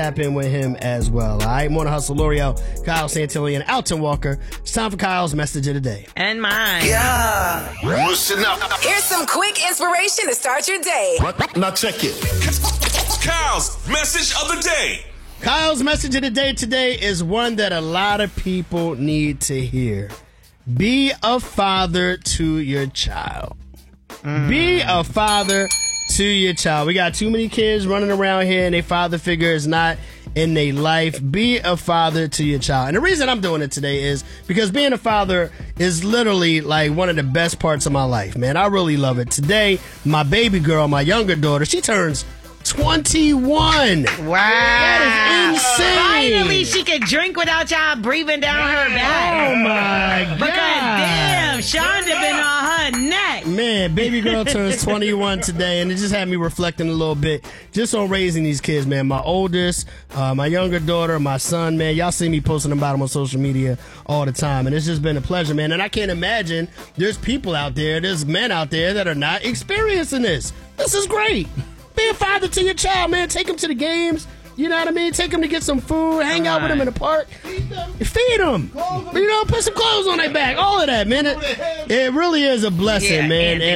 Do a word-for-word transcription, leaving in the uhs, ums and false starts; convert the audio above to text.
happen with him as well. All right, Morning Hustle, L'Oreal, Kyle Santilli, and Alton Walker. It's time for Kyle's message of the day. And mine. Yeah. Listen up. Here's some quick inspiration to start your day. Now check it. Kyle's message of the day. Kyle's message of the day today is one that a lot of people need to hear. Be a father to your child. Mm. Be a father to your child. We got too many kids running around here and their father figure is not in their life. Be a father to your child. And the reason I'm doing it today is because being a father is literally like one of the best parts of my life, man. I really love it. Today, my baby girl, my younger daughter, she turns twenty-one. Wow. That is insane. Finally, she can drink without y'all breathing down her back. Oh, my God. Because, damn, Shonda been on her neck. Man, baby girl turns twenty-one today, and it just had me reflecting a little bit just on raising these kids, man. My oldest, uh, my younger daughter, my son, man. Y'all see me posting about them on social media all the time, and it's just been a pleasure, man. And I can't imagine there's people out there, there's men out there that are not experiencing this. This is great. Be a father to your child, man. Take them to the games. You know what I mean? Take them to get some food. Hang out with them in the park. Feed them. Feed them. You know, put some clothes on their back. All of that, man. It, it really is a blessing, Yeah, man. and